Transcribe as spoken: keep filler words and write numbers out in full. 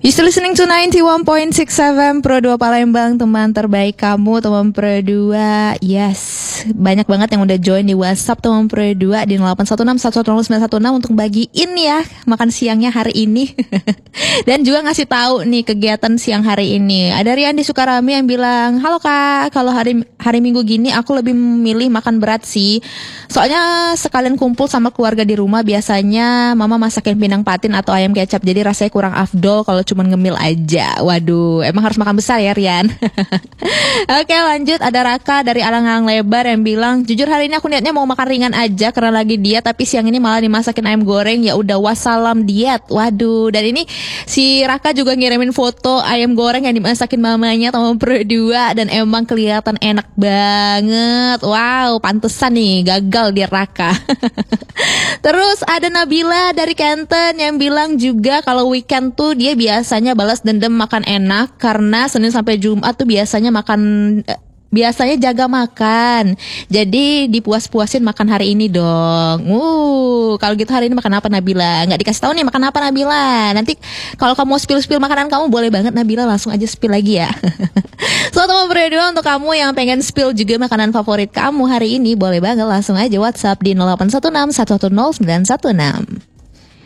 You still listening to ninety-one point six F M Pro dua Palembang, teman terbaik kamu, teman Pro dua. Yes, banyak banget yang udah join di WhatsApp teman Pro dua di nol delapan satu enam satu satu nol sembilan satu enam untuk bagiin ya makan siangnya hari ini. Dan juga ngasih tahu nih kegiatan siang hari ini. Ada Rian di Sukarami yang bilang, "Halo Kak, kalau hari hari Minggu gini aku lebih memilih makan berat sih. Soalnya sekalian kumpul sama keluarga di rumah, biasanya mama masakin pindang patin atau ayam kecap, jadi rasanya kurang afdol kalau cuman ngemil aja." Waduh, emang harus makan besar ya Rian. Oke, lanjut. Ada Raka dari Alang-Alang Lebar yang bilang, "Jujur hari ini aku niatnya mau makan ringan aja karena lagi diet, tapi siang ini malah dimasakin ayam goreng. Ya udah, wassalam diet." Waduh, dan ini si Raka juga ngirimin foto ayam goreng yang dimasakin mamanya sama Pro dua, dan emang kelihatan enak banget. Wow, pantesan nih gagal dia Raka. Terus ada Nabila dari Kenten yang bilang juga kalau weekend tuh dia biasanya balas dendam makan enak karena Senin sampai Jumat tuh biasanya makan eh, biasanya jaga makan. Jadi dipuas-puasin makan hari ini dong. Uh, kalau gitu hari ini makan apa Nabila? Nggak dikasih tahu nih makan apa Nabila. Nanti kalau kamu mau spill-spill makanan kamu boleh banget Nabila, langsung aja spill lagi ya. So teman Pro dua, untuk kamu yang pengen spill juga makanan favorit kamu hari ini, boleh banget langsung aja WhatsApp di nol delapan satu enam satu satu nol sembilan satu enam.